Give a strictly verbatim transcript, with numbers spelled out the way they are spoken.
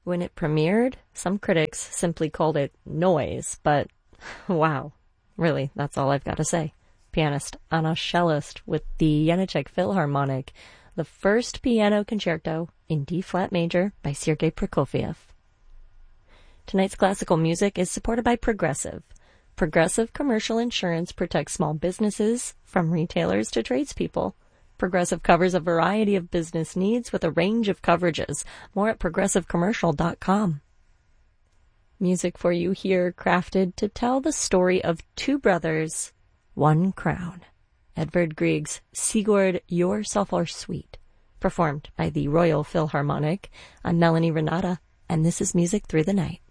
When it premiered, some critics simply called it noise, but wow, really, that's all I've got to say. Pianist Anna Cellist with the Janáček Philharmonic, the first piano concerto in D-flat major by Sergei Prokofiev. Tonight's classical music is supported by Progressive. Progressive Commercial Insurance protects small businesses, from retailers to tradespeople. Progressive covers a variety of business needs with a range of coverages. More at progressive commercial dot com. Music for you here crafted to tell the story of two brothers, one crown. Edvard Grieg's Sigurd, Yourself Are Sweet, performed by the Royal Philharmonic. I'm Melanie Renata, and this is Music Through the Night.